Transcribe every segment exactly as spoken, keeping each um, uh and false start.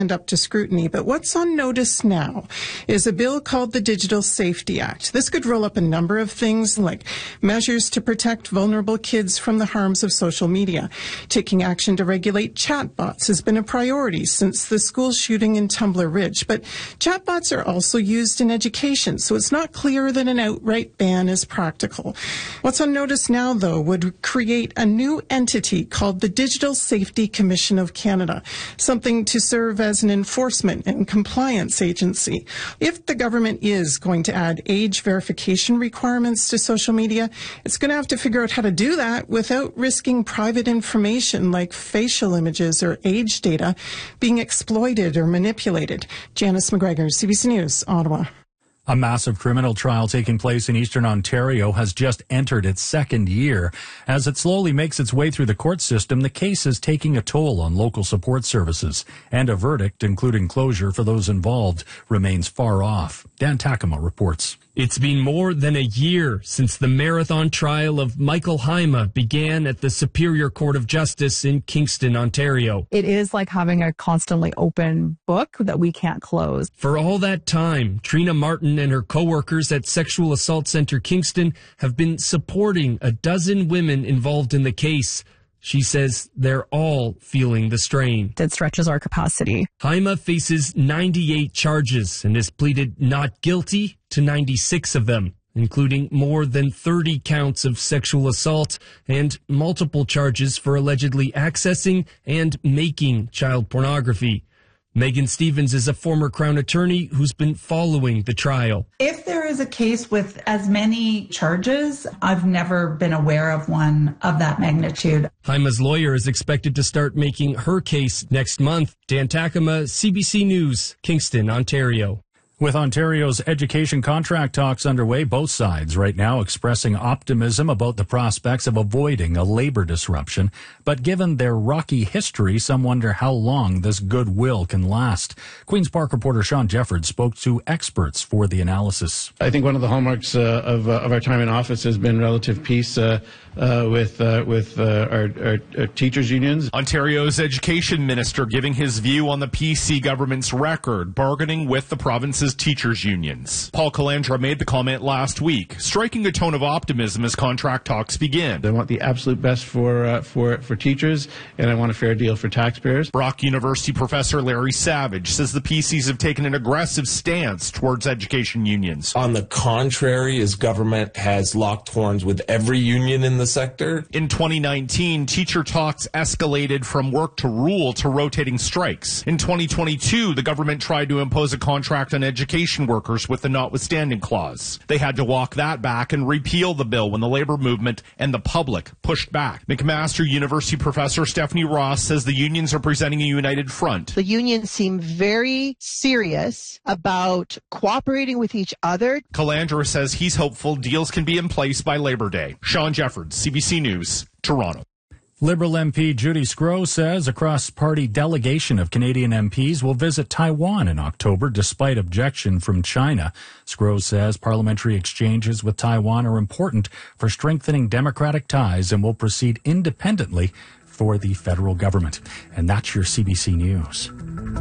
and up to scrutiny. But what's on notice now is a bill called the Digital Safety Act. This could roll up a number of things like measures to protect vulnerable kids from the harms of social media. Taking action to regulate chatbots has been a priority since the school shooting in Tumbler Ridge. But chatbots are also used in education, so it's not clear that an outright ban is practical. What's on notice now, though, would create a new entity called the Digital Safety Commission of Canada, something to serve as as an enforcement and compliance agency. If the government is going to add age verification requirements to social media, it's going to have to figure out how to do that without risking private information like facial images or age data being exploited or manipulated. Janice McGregor, C B C News, Ottawa. A massive criminal trial taking place in Eastern Ontario has just entered its second year. As it slowly makes its way through the court system, the case is taking a toll on local support services, and a verdict, including closure for those involved, remains far off. Dan Takema reports. It's been more than a year since the marathon trial of Michael Haima began at the Superior Court of Justice in Kingston, Ontario. It is like having a constantly open book that we can't close. For all that time, Trina Martin and her co-workers at Sexual Assault Centre Kingston have been supporting a dozen women involved in the case. She says they're all feeling the strain. It stretches our capacity. Haima faces ninety-eight charges and has pleaded not guilty to ninety-six of them, including more than thirty counts of sexual assault and multiple charges for allegedly accessing and making child pornography. Megan Stevens is a former Crown attorney who's been following the trial. If there is a case with as many charges, I've never been aware of one of that magnitude. Haima's lawyer is expected to start making her case next month. Dan Takema, C B C News, Kingston, Ontario. With Ontario's education contract talks underway, both sides right now expressing optimism about the prospects of avoiding a labor disruption. But given their rocky history, some wonder how long this goodwill can last. Queen's Park reporter Sean Jeffords spoke to experts for the analysis. I think one of the hallmarks uh, of, uh, of our time in office has been relative peace uh, uh, with uh, with uh, our, our, our teachers' unions. Ontario's education minister giving his view on the P C government's record bargaining with the province's teachers' unions. Paul Calandra made the comment last week, striking a tone of optimism as contract talks begin. I want the absolute best for uh, for for teachers, and I want a fair deal for taxpayers. Brock University professor Larry Savage says the P Cs have taken an aggressive stance towards education unions. On the contrary, as government has locked horns with every union in the sector. In twenty nineteen, teacher talks escalated from work to rule to rotating strikes. In twenty twenty-two, the government tried to impose a contract on education workers with the notwithstanding clause. They had to walk that back and repeal the bill when the labor movement and the public pushed back. McMaster University professor Stephanie Ross says the unions are presenting a united front. The unions seem very serious about cooperating with each other. Calandra says he's hopeful deals can be in place by Labor Day. Sean Jeffords, C B C News, Toronto. Liberal M P Judy Sgro says a cross-party delegation of Canadian M Ps will visit Taiwan in October despite objection from China. Sgro says parliamentary exchanges with Taiwan are important for strengthening democratic ties and will proceed independently for the federal government. And that's your C B C News.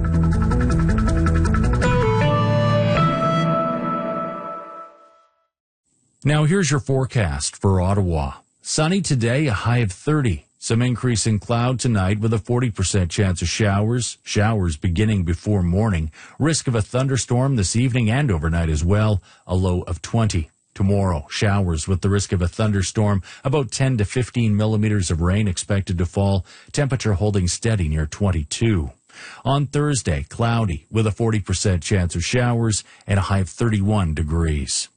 Now here's your forecast for Ottawa. Sunny today, a high of thirty. Some increase in cloud tonight with a forty percent chance of showers. Showers beginning before morning. Risk of a thunderstorm this evening and overnight as well. A low of twenty. Tomorrow, showers with the risk of a thunderstorm. About ten to fifteen millimeters of rain expected to fall. Temperature holding steady near twenty-two. On Thursday, cloudy with a forty percent chance of showers and a high of thirty-one degrees.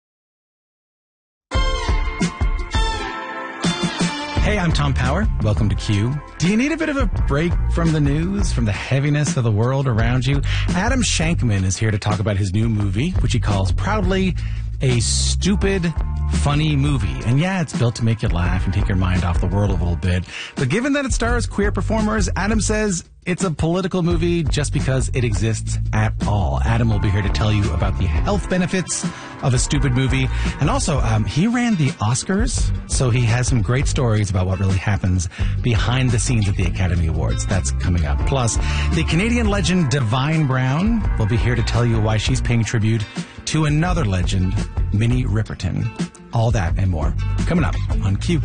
Hey, I'm Tom Power. Welcome to Q. Do you need a bit of a break from the news, from the heaviness of the world around you? Adam Shankman is here to talk about his new movie, which he calls proudly a stupid, funny movie. And yeah, it's built to make you laugh and take your mind off the world a little bit. But given that it stars queer performers, Adam says it's a political movie just because it exists at all. Adam will be here to tell you about the health benefits of a stupid movie. And also, um, he ran the Oscars, so he has some great stories about what really happens behind the scenes at the Academy Awards. That's coming up. Plus, the Canadian legend Divine Brown will be here to tell you why she's paying tribute to another legend, Minnie Riperton. All that and more coming up on Q.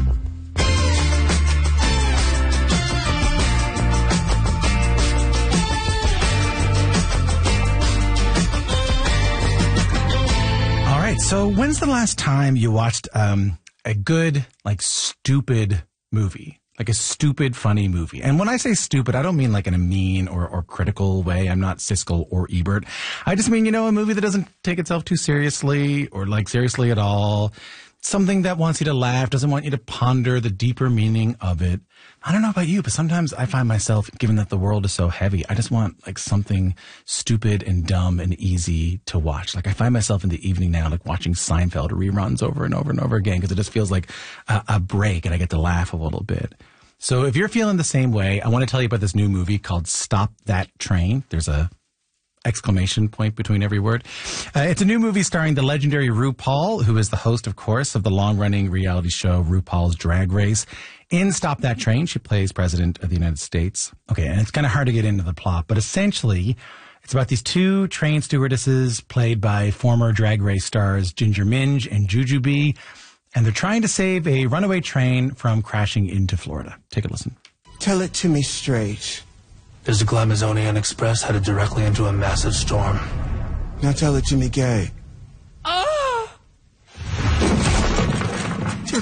All right, so when's the last time you watched um, a good, like, stupid movie? Like a stupid, funny movie. And when I say stupid, I don't mean like in a mean or, or critical way. I'm not Siskel or Ebert. I just mean, you know, a movie that doesn't take itself too seriously or like seriously at all. Something that wants you to laugh, doesn't want you to ponder the deeper meaning of it. I don't know about you, but sometimes I find myself, given that the world is so heavy, I just want like something stupid and dumb and easy to watch. Like I find myself in the evening now, like watching Seinfeld reruns over and over and over again because it just feels like a, a break and I get to laugh a little bit. So if you're feeling the same way, I want to tell you about this new movie called Stop That Train. There's a exclamation point between every word. Uh, it's a new movie starring the legendary RuPaul, who is the host, of course, of the long-running reality show RuPaul's Drag Race. In Stop That Train, she plays President of the United States. Okay, and it's kind of hard to get into the plot, but essentially it's about these two train stewardesses played by former Drag Race stars Ginger Minj and Jujubee, and they're trying to save a runaway train from crashing into Florida. Take a listen. Tell it to me straight. There's a Glamazonian Express headed directly into a massive storm. Now tell it to me gay. Ah! Dear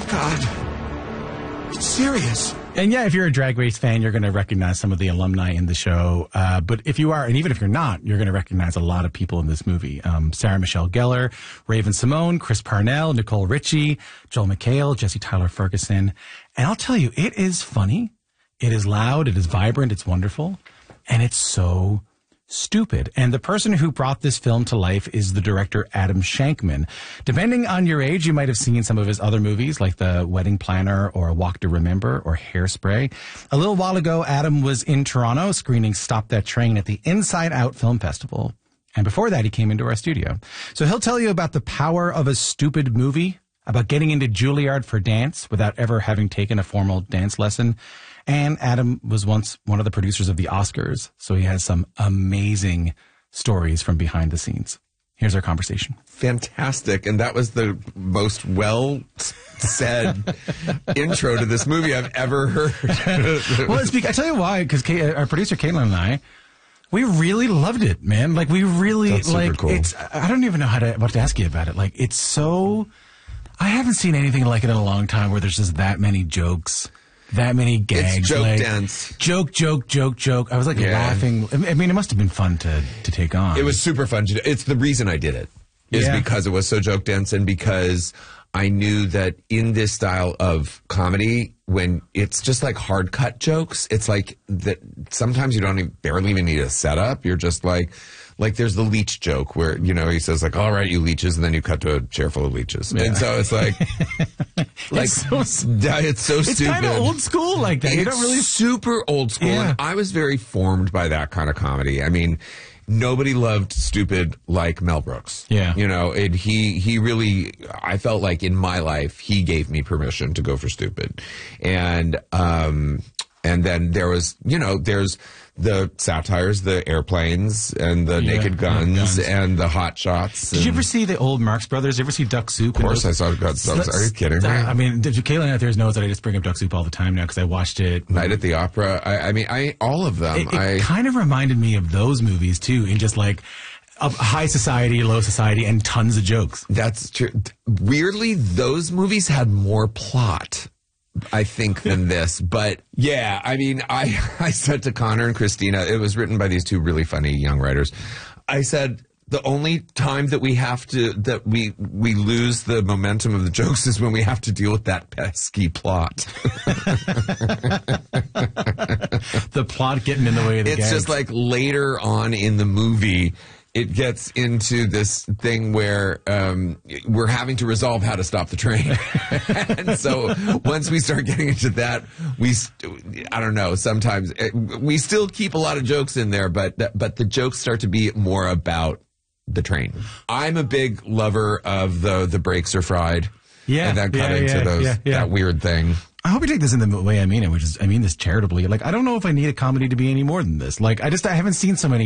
God. It's serious. And yeah, if you're a Drag Race fan, you're going to recognize some of the alumni in the show. Uh, but if you are, and even if you're not, you're going to recognize a lot of people in this movie. Um, Sarah Michelle Gellar, Raven Simone, Chris Parnell, Nicole Richie, Joel McHale, Jesse Tyler Ferguson. And I'll tell you, it is funny. It is loud. It is vibrant. It's wonderful. And it's so stupid. And the person who brought this film to life is the director Adam Shankman. Depending on your age, you might have seen some of his other movies like The Wedding Planner or A Walk to Remember or Hairspray. A little while ago, Adam was in Toronto screening Stop That Train at the Inside Out Film Festival. And before that, he came into our studio. So he'll tell you about the power of a stupid movie, about getting into Juilliard for dance without ever having taken a formal dance lesson. And Adam was once one of the producers of the Oscars, so he has some amazing stories from behind the scenes. Here's our conversation. Fantastic. And that was the most well said intro to this movie I've ever heard. Well, it's because, I tell you why, because our producer Caitlin and I, we really loved it, man. Like, we really, That's super like, cool. it's, I don't even know how to, what to ask you about it. Like, it's so, I haven't seen anything like it in a long time where there's just that many jokes. That many gags. It's joke like, dense. Joke, joke, joke, joke. I was like Yeah. laughing. I mean, it must have been fun to, to take on. It was super fun to do. It's the reason I did it. Is Yeah. because it was so joke dense and because I knew that in this style of comedy, when it's just like hard cut jokes, it's like that sometimes you don't even, barely even need a setup. You're just like, like there's the leech joke where, you know, he says like, all right, you leeches, and then you cut to a chair full of leeches. Yeah. And so it's like, like It's so- it's so It's stupid. kind of old school like that. You It's don't really. super old school, Yeah. and I was very formed by that kind of comedy. I mean, nobody loved stupid like Mel Brooks. Yeah. You know, it, he he really, I felt like in my life, he gave me permission to go for stupid. And, um, and then there was, you know, there's the satires, the airplanes, and the Yeah, naked guns, guns. and the hot shots. Did you and- ever see the old Marx Brothers? You ever see Duck Soup? Of course I saw Duck Soup. Are you kidding me? I mean, Caitlin out there knows that I just bring up Duck Soup all the time now because I watched it. Night at the Opera. I, I mean, I all of them. It, it I kind of reminded me of those movies too, in just like a high society, low society, and tons of jokes. That's true. Weirdly, those movies had more plot, I think, than this. But yeah, I mean, I, I said to Connor and Christina, it was written by these two really funny young writers. I said, the only time that we have to, that we, we lose the momentum of the jokes is when we have to deal with that pesky plot. The plot getting in the way of the It's gags. just like later on in the movie, it gets into this thing where um, we're having to resolve how to stop the train. And so once we start getting into that, we, st- I don't know, sometimes it, we still keep a lot of jokes in there, but, th- but the jokes start to be more about the train. I'm a big lover of the, the brakes are fried. Yeah. And then yeah, cutting yeah, to those, yeah, yeah. that weird thing. I hope you take this in the way I mean it, which is, I mean this charitably. Like, I don't know if I need a comedy to be any more than this. Like, I just, I haven't seen so many